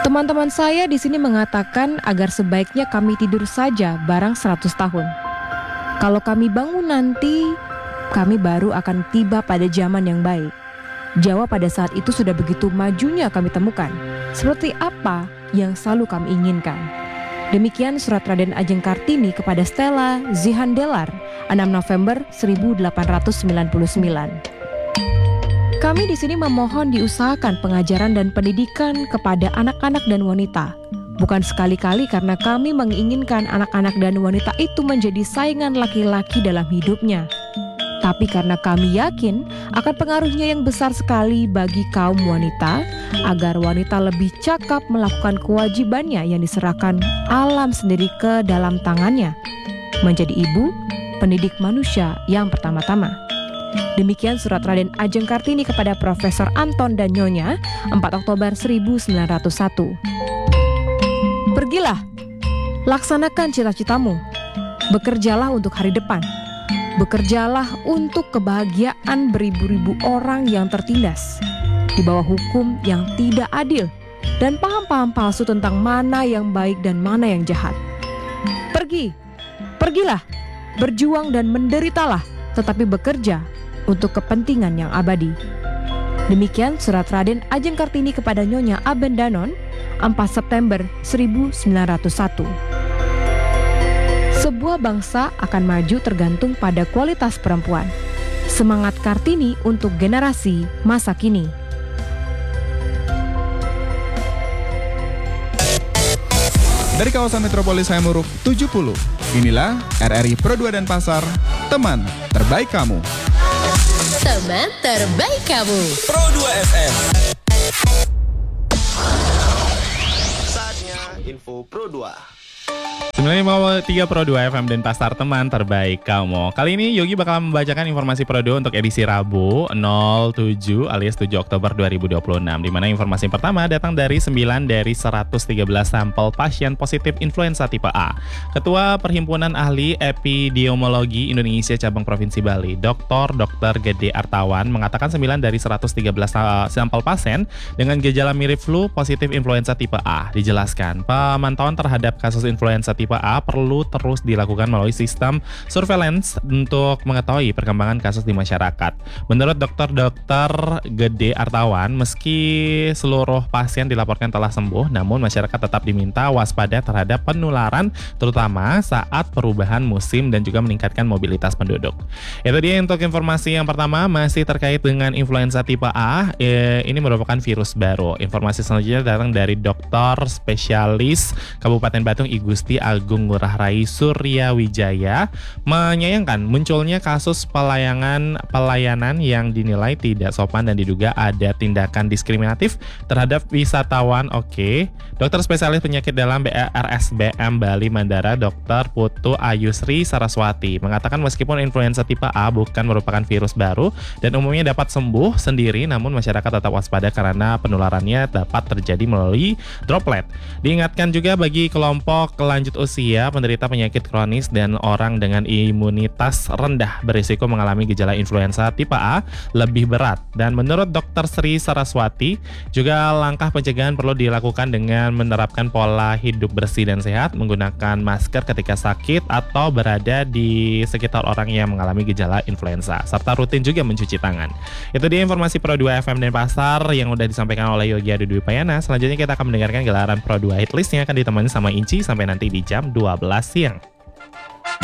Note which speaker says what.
Speaker 1: Teman-teman saya di sini mengatakan agar sebaiknya kami tidur saja barang 100 tahun. Kalau kami bangun nanti, kami baru akan tiba pada zaman yang baik. Jawa pada saat itu sudah begitu majunya kami temukan. Seperti apa yang selalu kami inginkan. Demikian surat Raden Ajeng Kartini kepada Stella Zihandelar, 6 November 1899. Kami di sini memohon diusahakan pengajaran dan pendidikan kepada anak-anak dan wanita. Bukan sekali-kali karena kami menginginkan anak-anak dan wanita itu menjadi saingan laki-laki dalam hidupnya. Tapi karena kami yakin akan pengaruhnya yang besar sekali bagi kaum wanita, agar wanita lebih cakap melakukan kewajibannya yang diserahkan alam sendiri ke dalam tangannya. Menjadi ibu, pendidik manusia yang pertama-tama. Demikian surat Raden Ajeng Kartini kepada Profesor Anton dan Nyonya, 4 Oktober 1901. Pergilah, laksanakan cita-citamu. Bekerjalah untuk hari depan. Bekerjalah untuk kebahagiaan beribu-ribu orang yang tertindas di bawah hukum yang tidak adil dan paham-paham palsu tentang mana yang baik dan mana yang jahat. Pergilah, berjuang dan menderitalah, tetapi bekerja untuk kepentingan yang abadi. Demikian surat Raden Ajeng Kartini kepada Nyonya Abendanon, 4 September 1901. Sebuah bangsa akan maju tergantung pada kualitas perempuan. Semangat Kartini untuk generasi masa kini.
Speaker 2: Dari kawasan metropolis Hayamuruk 70, inilah RRI Pro 2 Denpasar, teman terbaik kamu.
Speaker 3: Teman terbaik kamu.
Speaker 4: Pro 2 FM.
Speaker 5: Saatnya info Pro 2.
Speaker 6: 95,3 Pro 2 FM Denpasar, teman terbaik kamu. Kali ini Yogi bakal membacakan informasi Pro 2 untuk edisi Rabu 07 alias 7 Oktober 2026, di mana informasi pertama datang dari 9 dari 113 sampel pasien positif influenza tipe A. Ketua Perhimpunan Ahli Epidemiologi Indonesia Cabang Provinsi Bali, Dr. Gede Artawan, mengatakan 9 dari 113 sampel pasien dengan gejala mirip flu positif influenza tipe A. Dijelaskan, pemantauan terhadap kasus influenza tipe A perlu terus dilakukan melalui sistem surveillance untuk mengetahui perkembangan kasus di masyarakat. Menurut Dr. Gede Artawan, meski seluruh pasien dilaporkan telah sembuh, namun masyarakat tetap diminta waspada terhadap penularan, terutama saat perubahan musim dan juga meningkatkan mobilitas penduduk. Itu dia untuk informasi yang pertama, masih terkait dengan influenza tipe A. Ini merupakan virus baru. Informasi selanjutnya datang dari dokter spesialis Kabupaten Batung I Gusti Agung Ngurah Rai Surya Wijaya, menyayangkan munculnya kasus pelayanan yang dinilai tidak sopan dan diduga ada tindakan diskriminatif terhadap wisatawan. Dokter spesialis penyakit dalam RSBM Bali Mandara, Dr. Putu Ayusri Saraswati, mengatakan meskipun influenza tipe A bukan merupakan virus baru dan umumnya dapat sembuh sendiri, namun masyarakat tetap waspada karena penularannya dapat terjadi melalui droplet. Diingatkan juga bagi kelompok lanjut usia, penderita penyakit kronis dan orang dengan imunitas rendah berisiko mengalami gejala influenza tipe A lebih berat. Dan menurut Dr. Sri Saraswati, juga langkah pencegahan perlu dilakukan dengan menerapkan pola hidup bersih dan sehat, menggunakan masker ketika sakit atau berada di sekitar orang yang mengalami gejala influenza, serta rutin juga mencuci tangan. Itu dia informasi Pro 2 FM Denpasar yang udah disampaikan oleh Yogi Adi Dwi Payana. Selanjutnya kita akan mendengarkan gelaran Pro 2 Hitlist yang akan ditemani sama Inci sampai nanti di jam 12 siang.